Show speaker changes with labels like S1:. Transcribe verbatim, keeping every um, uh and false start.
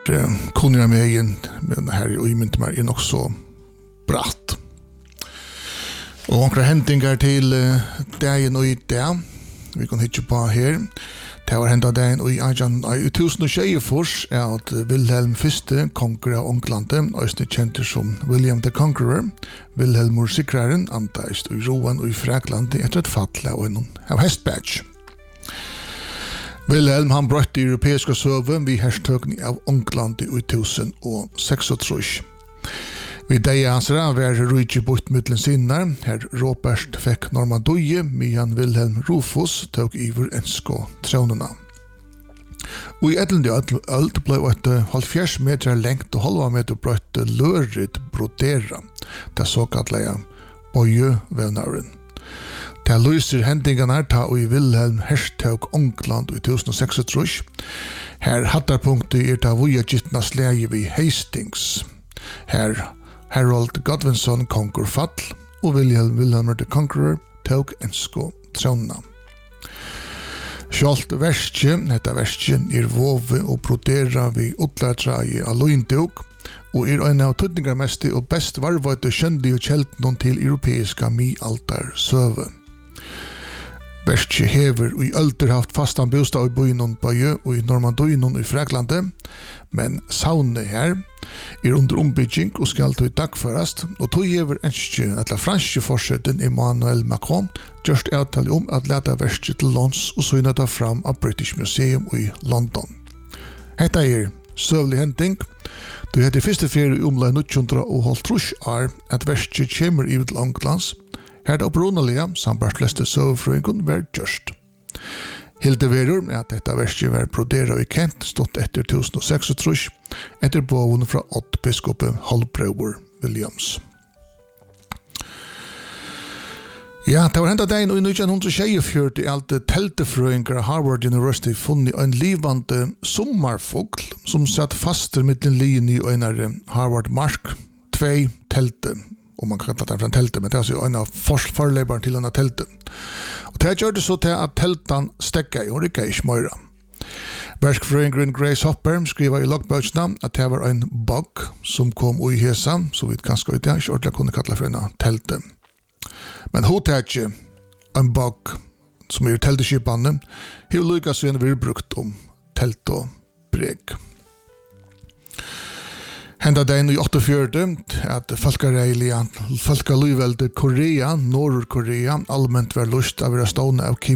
S1: kunniga med egen, men här i Öjmynt är nog så bratt. Och några händingar till uh, dagen och i det. Vi kan hitta på här. Det var hända dagen och i tusen tjejfors är att Wilhelm förste konkur av Ånglandet, östligt känd som William the Conqueror, Wilhelmur Sigraren, antaist i Roan och i Fräkland efter ett fattla och en av hästbadge. Wilhelm han bröt i europeiska söven vid härstökning av Ånglandet i tusen sextiotre. Vid det ansra var Rydje bort mittlen sinnar, herr Robert fick Normandie, medan Wilhelm Rufus tog iver ensko trånarna. Och i ädlande öld blev ett halvfjerds meter längt och halva meter brött löret brodera, det så kallade bojövevnaren. Det lyser händingarna ta och i Wilhelm herstog Ångland i tusen sextiotre. Här hattarpunkter är det voja gittna släge vid Hastings. Här Harold Godwinson konkur fall och William Wilhelm the Conqueror tog ensko trånna. Sjalt verskje, detta verskje er vove og brodera vid utlartrægi av loindog og er en av tøtningarmesti og best varvøyte kjøndig og kjeldnon til europeiska mi-altar søve. Verskje hever og i ølter haft fastan bostad i byen Bøye og i Normandien i Fræklandet, men saunet her er under ombygging og skal til dagførast, og tog hever enskje etter franske forsøten Emmanuel Macron gjørst avtale om at leta verskje til Lons og syna det fram av British Museum i London. Hetta er søvlig henting, du heter første ferie i omlag nittonhundra og halvtrus år at verskje kommer i til Ånglands. Her det opprunalige, sambart fleste søvfrøyngun, var gjørst. Hilde verur er at dette verskje var brodera i Kent stått etter tusen sextiotre etter boven fra åtte biskopen Halvbrauer Williams. Ja, det var hendt dagen i nitton tjugofyra i alt teltefrøyngar Harvard University funnet en livande sommarfugl som satt fast mittlen linje i en Harvard Mark två telte. Och man kan kalla det för en telte, men det är alltså en av förleibaren till en av telten. Och det gör det så till att teltan stäcka i och rycka i smöra. Verskfröjngren Grace Hopper skriver i logbötsna att det var en bug som kom i hesa, så vi ganska ut det, inte ordentligt kunde kalla för en telten. Men hotätje, en bug som är telteskipanne, har lyckats en vi brukt om telt och breg. Hända dagen i åttiofyra att folkareiliga folkalyvelde Korea, Nordkorea, allmänt var lust av stående av Kim